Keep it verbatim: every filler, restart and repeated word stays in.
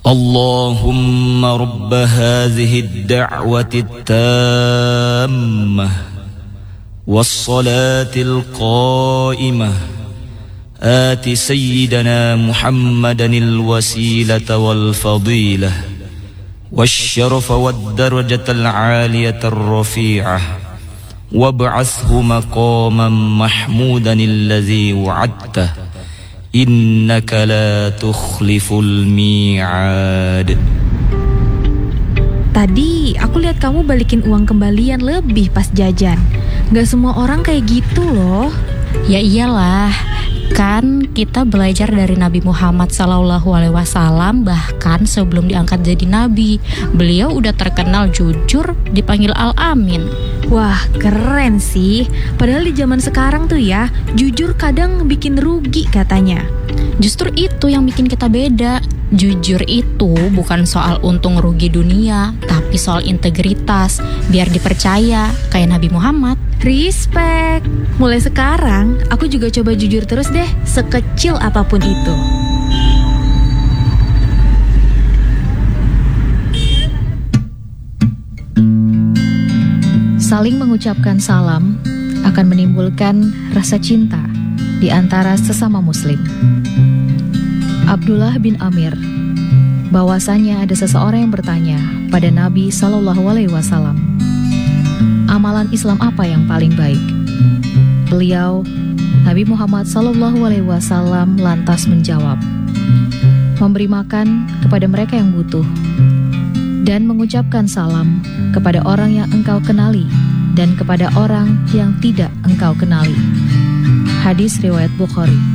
اللهم رب هذه الدعوة التامة والصلاة القائمة آت سيدنا محمدا الوسيلة والفضيلة والشرف والدرجة العالية الرفيعة وابعثه مقاما محمودا الذي وعدته إنك لا تخلف الميعاد. Tadi aku lihat kamu balikin uang kembalian lebih pas jajan. Gak semua orang kayak gitu loh. Ya iyalah, kan kita belajar dari Nabi Muhammad Sallallahu Alaihi Wasallam. Bahkan sebelum diangkat jadi nabi, beliau udah terkenal jujur, dipanggil Al-Amin. Wah, keren sih. Padahal di zaman sekarang tuh ya, jujur kadang bikin rugi katanya. Justru itu yang bikin kita beda. Jujur itu bukan soal untung rugi dunia, tapi soal integritas, biar dipercaya kayak Nabi Muhammad. Respect. Mulai sekarang, aku juga coba jujur terus deh, sekecil apapun itu. Saling mengucapkan salam akan menimbulkan rasa cinta di antara sesama muslim. Abdullah bin Amir, bahwasanya ada seseorang yang bertanya pada Nabi Sallallahu Alaihi Wasallam, amalan Islam apa yang paling baik? Beliau, Nabi Muhammad Sallallahu Alaihi Wasallam lantas menjawab, memberi makan kepada mereka yang butuh dan mengucapkan salam kepada orang yang engkau kenali dan kepada orang yang tidak engkau kenali. Hadis riwayat Bukhari.